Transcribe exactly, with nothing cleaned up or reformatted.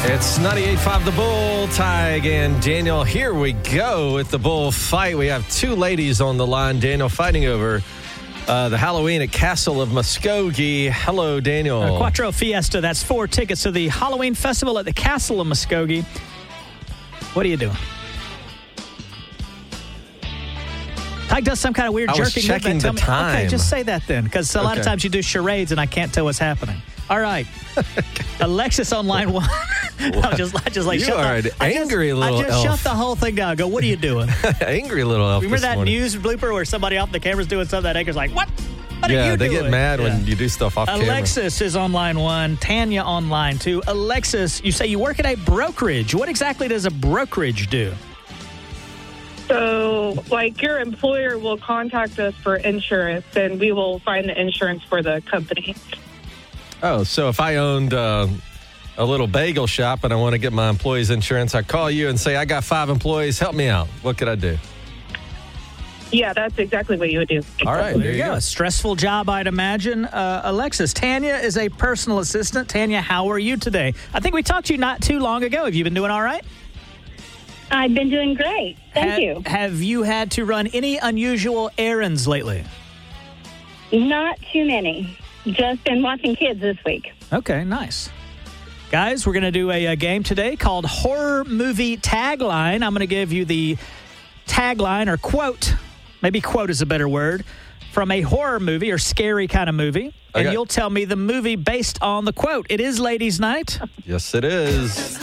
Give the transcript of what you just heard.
It's ninety-eight point five The Bull. Tig and Daniel, here we go with the Bull fight. We have two ladies on the line, Daniel, fighting over uh, the Halloween at Castle of Muskogee. Hello, Daniel. Uh, Quattro Fiesta, that's four tickets to the Halloween Festival at the Castle of Muskogee. What are you doing? Tig does some kind of weird I was jerking checking movement. the Tell me- time. Okay, just say that then, because a lot Okay. of times you do charades and I can't tell what's happening. All right. Alexis on line one. I'll just, I just like You shut are the, an I just- angry little I just elf. shut the whole thing down. I go, what are you doing? Angry little elf. Remember this that morning. news blooper where somebody off the camera's doing something that anchor's like, what? What Yeah, are you they doing? get mad Yeah. when you do stuff off camera. Alexis is on line one, Tanya on line two. Alexis, you say you work at a brokerage. What exactly does a brokerage do? So, like, your employer will contact us for insurance, and we will find the insurance for the company. Oh, so if I owned uh, a little bagel shop and I want to get my employees insurance, I call you and say, I got five employees. Help me out. What could I do? Yeah, that's exactly what you would do. All right. There, There you you go. go. A stressful job, I'd imagine. Uh, Alexis, Tanya is a personal assistant. Tanya, how are you today? I think we talked to you not too long ago. Have you been doing all right? I've been doing great. Thank Ha- you. Have you had to run any unusual errands lately? Not too many. Just been watching kids this week. Okay, nice. Guys, we're going to do a, a game today called Horror Movie Tagline. I'm going to give you the tagline or quote, maybe quote is a better word, from a horror movie or scary kind of movie. And Okay. you'll tell me the movie based on the quote. It is Ladies' Night. Yes, it is.